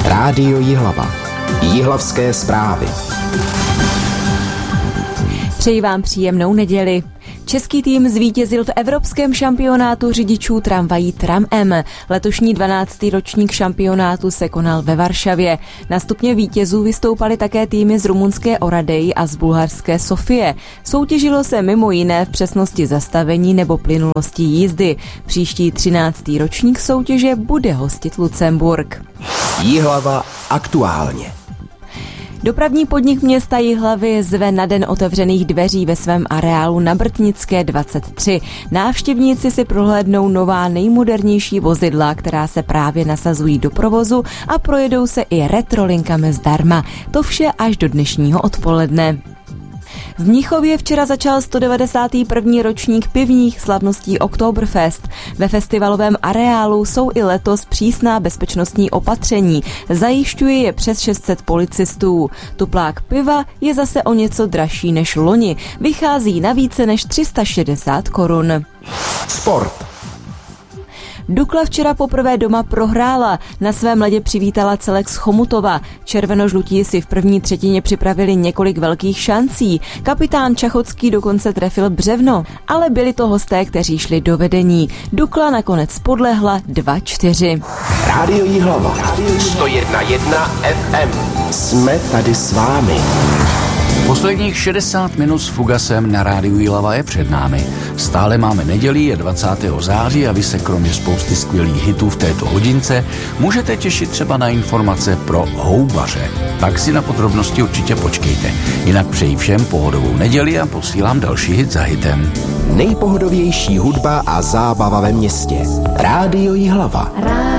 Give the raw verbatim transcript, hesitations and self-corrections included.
Rádio Jihlava. Jihlavské zprávy. Přeji vám příjemnou neděli. Český tým zvítězil v evropském šampionátu řidičů tramvají Tram-M. Letošní dvanáctý ročník šampionátu se konal ve Varšavě. Na stupně vítězů vystoupali také týmy z rumunské Oradei a z bulharské Sofie. Soutěžilo se mimo jiné v přesnosti zastavení nebo plynulosti jízdy. Příští třináctý ročník soutěže bude hostit Lucemburk. Jihlava aktuálně. Dopravní podnik města Jihlavy zve na den otevřených dveří ve svém areálu na Brtnické dvacet tři. Návštěvníci si prohlédnou nová nejmodernější vozidla, která se právě nasazují do provozu a projedou se i retrolinkami zdarma. To vše až do dnešního odpoledne. V Mnichově včera začal sto devadesátý první ročník pivních slavností Oktoberfest. Ve festivalovém areálu jsou i letos přísná bezpečnostní opatření. Zajišťuje je přes šest set policistů. Tuplák piva je zase o něco dražší než loni. Vychází na více než tři sta šedesát korun. Sport. Dukla včera poprvé doma prohrála. Na svém ledě přivítala celek z Chomutova. Červenožlutí si v první třetině připravili několik velkých šancí. Kapitán Čachocký dokonce trefil břevno, ale byli to hosté, kteří šli do vedení. Dukla nakonec podlehla dva čtyři. Rádio Jihlava. sto jedna jedna ef em. Jsme tady s vámi. Posledních šedesát minut s Fugasem na Rádiu Jihlava je před námi. Stále máme neděli, je dvacátého září a vy se kromě spousty skvělých hitů v této hodince můžete těšit třeba na informace pro houbaře. Tak si na podrobnosti určitě počkejte. Jinak přeji všem pohodovou neděli a posílám další hit za hitem. Nejpohodovější hudba a zábava ve městě. Rádio Jihlava.